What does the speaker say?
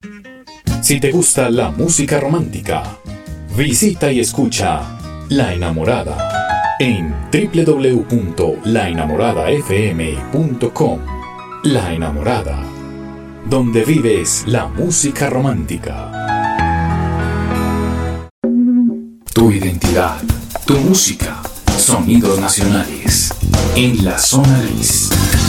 Si te gusta la música romántica, visita y escucha La Enamorada en www.laenamoradafm.com. La Enamorada, donde vives la música romántica. Tu identidad, tu música, sonidos nacionales en la zona gris.